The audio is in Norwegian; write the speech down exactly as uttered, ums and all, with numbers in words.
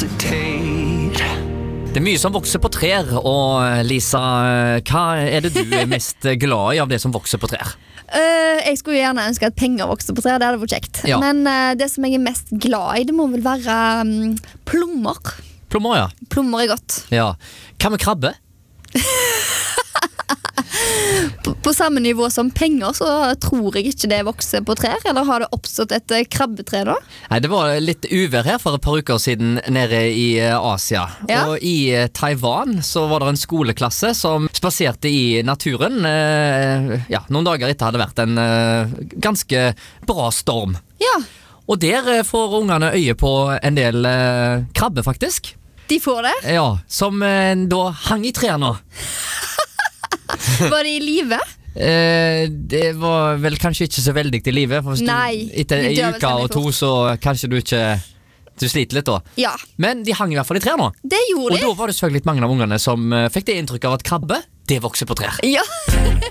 hesitate. Det er mye som vokser på trær, og Lisa, hva er det du er mest glad i av det som vokser på trær? Uh, jeg skulle gjerne ønske at penger vokste på trær, det hadde vært kjekt. Ja. Men uh, det som jeg er mest glad i, det må vel være um, plommer. Plommer, ja. Plommer er godt. ja. Hva med krabbe? På, på samme nivå som penger, så tror jeg ikke det vokser på trær. Eller har det oppstått et uh, krabbetre da? Nei, det var litt uvær her for et par uker siden nede i uh, Asia. Ja. Og i uh, Taiwan så var det en skoleklasse som spaserte i naturen. Uh, ja, noen dager etter hadde det vært en uh, ganske bra storm. Ja, Og der uh, får ungene øye på en del uh, krabbe, faktisk. de får det. Ja, som uh, da hang i trærne. Var de i live? Eh, det var vel kanskje ikke så veldig til livet. For hvis Nei, du, etter de en dør vel uke og veldig to så kanskje du ikke Du sliter litt da. Ja, Men de hang i hvert fall i trær nå. det Og gjorde de. da var det selvfølgelig litt mange av ungene som eh, fikk det inntrykk av at krabbe, det vokser på trær. Ja.